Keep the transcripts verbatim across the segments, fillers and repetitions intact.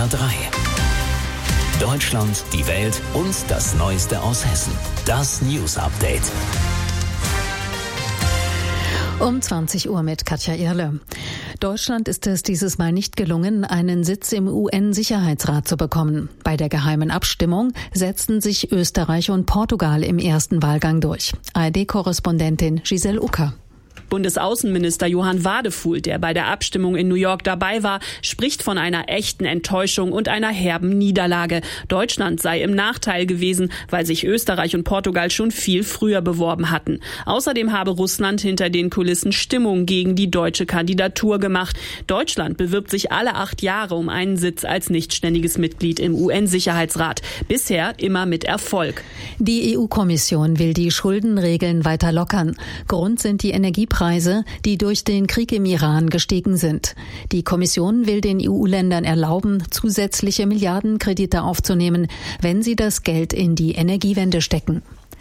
R drei. Deutschland, die Welt und das Neueste aus Hessen. Das News Update. Um zwanzig Uhr mit Katja Irle. Deutschland ist es dieses Mal nicht gelungen, einen Sitz im U N-Sicherheitsrat zu bekommen. Bei der geheimen Abstimmung setzten sich Österreich und Portugal im ersten Wahlgang durch. A R D-Korrespondentin Giselle Ucker. Bundesaußenminister Johann Wadefuhl, der bei der Abstimmung in New York dabei war, spricht von einer echten Enttäuschung und einer herben Niederlage. Deutschland sei im Nachteil gewesen, weil sich Österreich und Portugal schon viel früher beworben hatten. Außerdem habe Russland hinter den Kulissen Stimmung gegen die deutsche Kandidatur gemacht. Deutschland bewirbt sich alle acht Jahre um einen Sitz als nichtständiges Mitglied im U N-Sicherheitsrat. Bisher immer mit Erfolg. Die E U-Kommission will die Schuldenregeln weiter lockern. Grund sind die Energiepreise, die durch den Krieg im Iran gestiegen sind. Die Kommission will den E U-Ländern erlauben, zusätzliche Milliardenkredite aufzunehmen, wenn sie das Geld in die Energiewende stecken.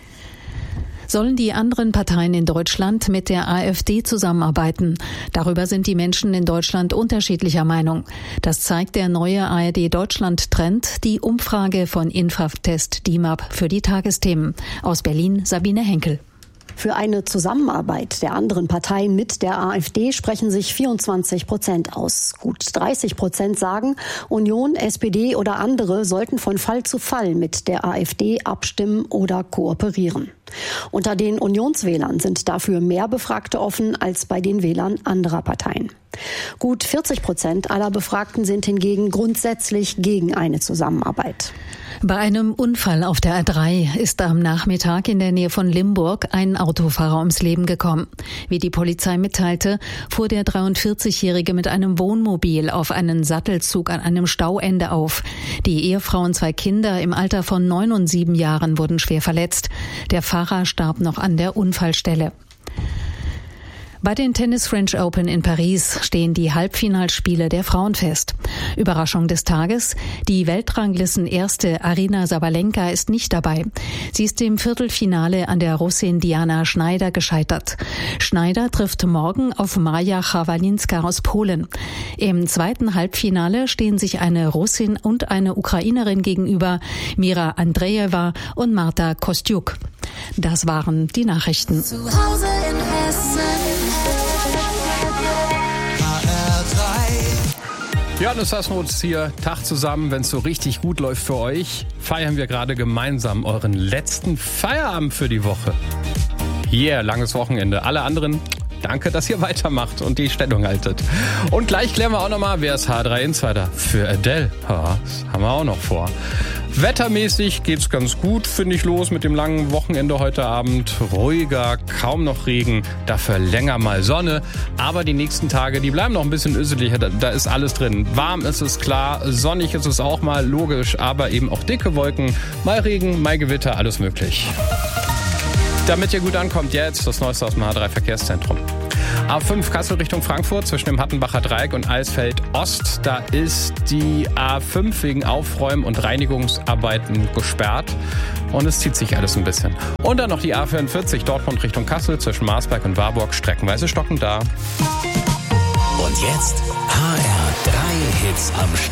Sollen die anderen Parteien in Deutschland mit der AfD zusammenarbeiten? Darüber sind die Menschen in Deutschland unterschiedlicher Meinung. Das zeigt der neue A R D-Deutschland-Trend, die Umfrage von Infratest D I M A P für die Tagesthemen. Aus Berlin Sabine Henkel. Für eine Zusammenarbeit der anderen Parteien mit der AfD sprechen sich vierundzwanzig Prozent aus. Gut dreißig Prozent sagen, Union, S P D oder andere sollten von Fall zu Fall mit der AfD abstimmen oder kooperieren. Unter den Unionswählern sind dafür mehr Befragte offen als bei den Wählern anderer Parteien. Gut vierzig Prozent aller Befragten sind hingegen grundsätzlich gegen eine Zusammenarbeit. Bei einem Unfall auf der A drei ist am Nachmittag in der Nähe von Limburg ein Autofahrer ums Leben gekommen. Wie die Polizei mitteilte, fuhr der dreiundvierzigjährige mit einem Wohnmobil auf einen Sattelzug an einem Stauende auf. Die Ehefrau und zwei Kinder im Alter von neun und sieben Jahren wurden schwer verletzt. Der Fahrer starb noch an der Unfallstelle. Bei den Tennis French Open in Paris stehen die Halbfinalspiele der Frauen fest. Überraschung des Tages: Die Weltranglisten-Erste Aryna Sabalenka ist nicht dabei. Sie ist im Viertelfinale an der Russin Diana Schneider gescheitert. Schneider trifft morgen auf Maja Chawalinska aus Polen. Im zweiten Halbfinale stehen sich eine Russin und eine Ukrainerin gegenüber, Mira Andreeva und Marta Kostyuk. Das waren die Nachrichten. Zu Hause in Hessen. Ja, das ist uns hier. Tag zusammen, wenn es so richtig gut läuft für euch, feiern wir gerade gemeinsam euren letzten Feierabend für die Woche. Yeah, langes Wochenende. Alle anderen, danke, dass ihr weitermacht und die Stellung haltet. Und gleich klären wir auch nochmal, wer ist H drei Insider für Adele. Ja, das haben wir auch noch vor. Wettermäßig geht's ganz gut, finde ich, los mit dem langen Wochenende heute Abend. Ruhiger, kaum noch Regen, dafür länger mal Sonne. Aber die nächsten Tage, die bleiben noch ein bisschen öseliger, da, da ist alles drin. Warm ist es, klar, sonnig ist es auch mal, logisch, aber eben auch dicke Wolken, mal Regen, mal Gewitter, alles möglich. Damit ihr gut ankommt, jetzt das Neueste aus dem H drei Verkehrszentrum. A fünf Kassel Richtung Frankfurt zwischen dem Hattenbacher Dreieck und Eisfeld Ost. Da ist die A fünf wegen Aufräumen und Reinigungsarbeiten gesperrt. Und es zieht sich alles ein bisschen. Und dann noch die A vierundvierzig Dortmund Richtung Kassel zwischen Marsberg und Warburg. Streckenweise stockend da. Und jetzt H R drei Hits am Stück.